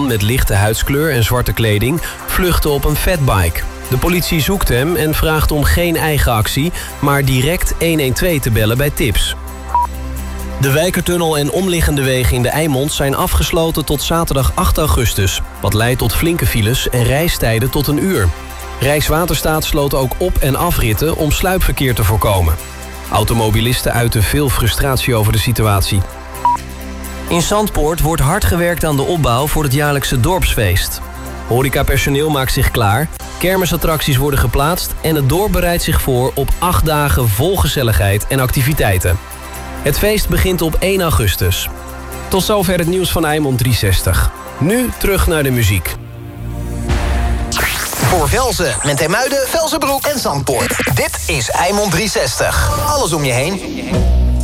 man met lichte huidskleur en zwarte kleding vluchtte op een fatbike. De politie zoekt hem en vraagt om geen eigen actie, maar direct 112 te bellen bij tips. De Wijkertunnel en omliggende wegen in de Eimond zijn afgesloten tot zaterdag 8 augustus... wat leidt tot flinke files en reistijden tot 1 uur. Rijkswaterstaat sloot ook op- en afritten om sluipverkeer te voorkomen. Automobilisten uiten veel frustratie over de situatie. In Zandpoort wordt hard gewerkt aan de opbouw voor het jaarlijkse dorpsfeest. Horecapersoneel maakt zich klaar, kermisattracties worden geplaatst... en het dorp bereidt zich voor op 8 dagen vol gezelligheid en activiteiten. Het feest begint op 1 augustus. Tot zover het nieuws van Eimond 360. Nu terug naar de muziek. Voor Velzen, Menthemuiden, Velzenbroek en Zandpoort. Dit is Eimond 360. Alles om je heen.